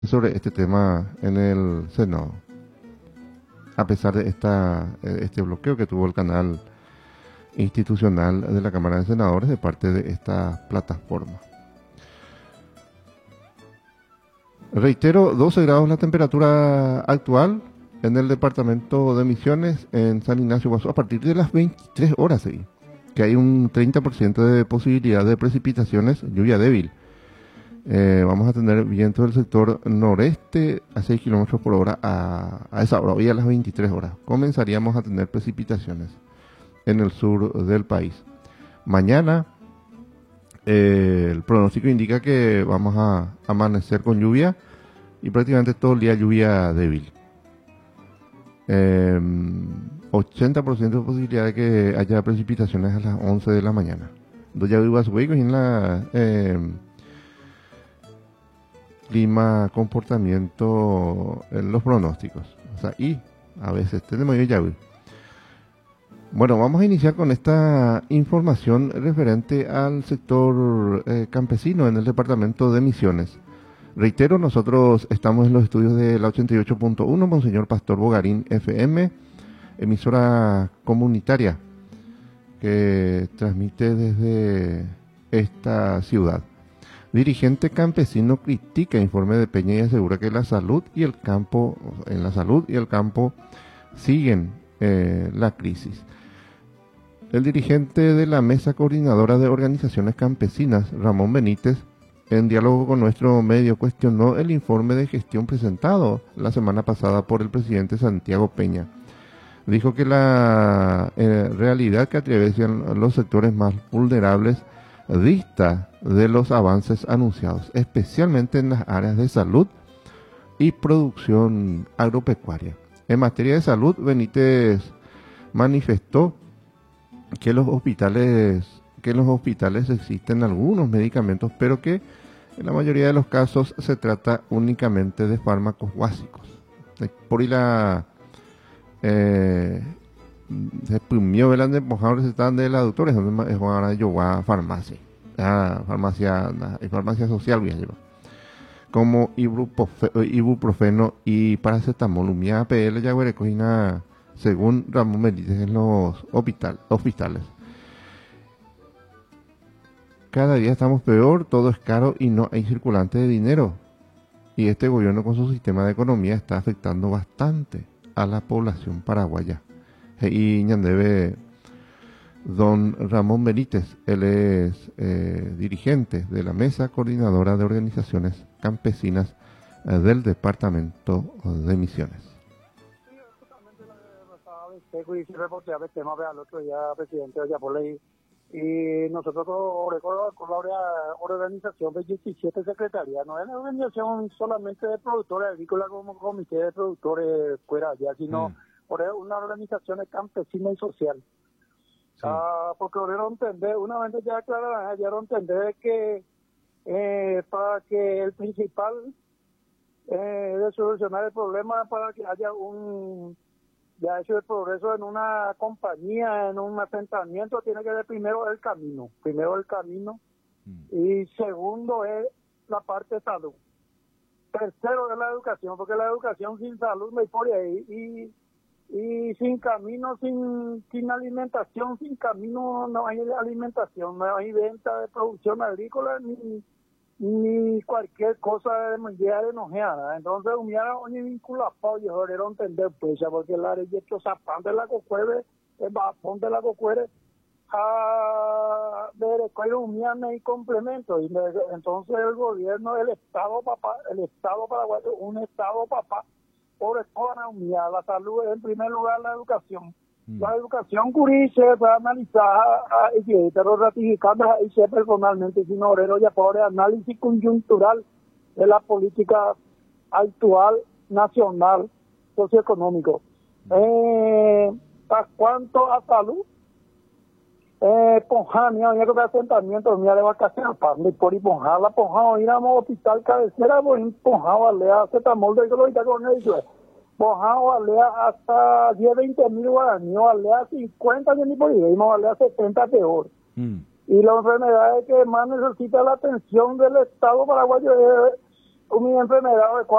sobre este tema en el Senado, a pesar de este bloqueo que tuvo el canal institucional de la Cámara de Senadores de parte de esta plataforma. Reitero, 12 grados la temperatura actual en el departamento de Misiones, en San Ignacio Guazú, a partir de las 23 horas, ¿sí? Que hay un 30% de posibilidad de precipitaciones, lluvia débil. Vamos a tener viento del sector noreste a 6 kilómetros por hora a esa hora, hoy a las 23 horas. Comenzaríamos a tener precipitaciones en el sur del país. Mañana el pronóstico indica que vamos a amanecer con lluvia y prácticamente todo el día lluvia débil. 80% de posibilidad de que haya precipitaciones a las 11 de la mañana. Entonces ya vivas huecos en la clima, comportamiento, en los pronósticos. O sea, y a veces tenemos ya. Bueno, vamos a iniciar con esta información referente al sector campesino en el departamento de Misiones. Reitero, nosotros estamos en los estudios de la 88.1, Monseñor Pastor Bogarín FM, emisora comunitaria que transmite desde esta ciudad. Dirigente campesino critica informe de Peña y asegura que la salud y el campo, en la salud y el campo siguen la crisis. El dirigente de la Mesa Coordinadora de Organizaciones Campesinas, Ramón Benítez, en diálogo con nuestro medio, cuestionó el informe de gestión presentado la semana pasada por el presidente Santiago Peña. Dijo que la realidad que atraviesan los sectores más vulnerables dista de los avances anunciados, especialmente en las áreas de salud y producción agropecuaria. En materia de salud, Benítez manifestó que en los hospitales existen algunos medicamentos, pero que en la mayoría de los casos se trata únicamente de fármacos básicos. Por ahí se primió velando de mojadores están de la doctora, es ahora yo voy a farmacia, farmacia social voy a llevar, como ibuprofeno y paracetamol, umia PL ya cocina, según Ramón Benítez, en los hospitales. Cada día estamos peor, todo es caro y no hay circulante de dinero. Y este gobierno con su sistema de economía está afectando bastante a la población paraguaya. Y ñandebe don Ramón Benítez, él es dirigente de la Mesa Coordinadora de Organizaciones Campesinas del Departamento de Misiones. Y nosotros con la organización de 17 secretarías, no es una organización solamente de productores agrícolas como comité de productores fuera allá, sino una organización de campesina y social. Sí. Porque una vez ya aclararon, ya entender que para que el principal de solucionar el problema, para que haya ya hecho el progreso en una compañía, en un asentamiento, tiene que ver primero el camino, y segundo es la parte de salud. Tercero es la educación, porque la educación sin salud no hay por ahí, y sin camino, sin alimentación, sin camino no hay alimentación, no hay venta de producción agrícola, ni cualquier cosa de mundial de nojea. Entonces hubiera un vínculo y joder entender pues ya, porque la ley hecho zapán de la cocuere, el bafón de la cocuere de recuerdo y complemento, y entonces el gobierno, el estado paraguayo, un estado papá por economía, la salud en primer lugar, la educación. La educación curice fue analizada pero ratificada y se personalmente sin obrero ya por análisis coyuntural de la política actual nacional socioeconómico. Cuanto a salud, Ponja, mía, que de asentamiento, mía de vacaciones, por Ponja, la Ponja, íbamos al hospital cabecera, por Ponja, vale, acetamol de clorita con eso. Ponja, vale, hasta 10, 20 mil guaraníes, vale, 50 ni por ahí, vale, 70 peor. Y la enfermedad que más necesita la atención del Estado paraguayo es mi enfermedad